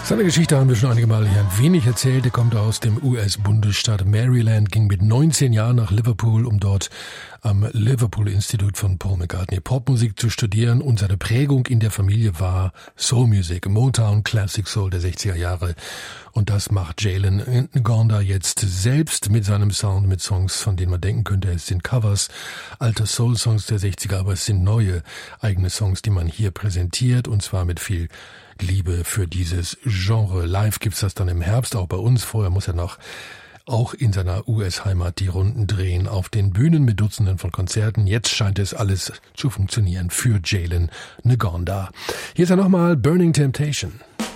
Seine Geschichte haben wir schon einige Mal hier ein wenig erzählt. Er kommt aus dem US-Bundesstaat Maryland, ging mit 19 Jahren nach Liverpool, um dort am Liverpool-Institut von Paul McCartney Popmusik zu studieren. Und seine Prägung in der Familie war Soul-Music, Motown, Classic Soul der 60er Jahre. Und das macht Jalen Ngonda jetzt selbst mit seinem Sound, mit Songs, von denen man denken könnte, es sind Covers alter Soul-Songs der 60er, aber es sind neue eigene Songs, die man hier präsentiert, und zwar mit viel Liebe für dieses Genre. Live gibt's das dann im Herbst, auch bei uns. Vorher muss er noch auch in seiner US-Heimat die Runden drehen, auf den Bühnen mit Dutzenden von Konzerten. Jetzt scheint es alles zu funktionieren für Jalen Ngonda. Hier ist er nochmal, Burning Temptation.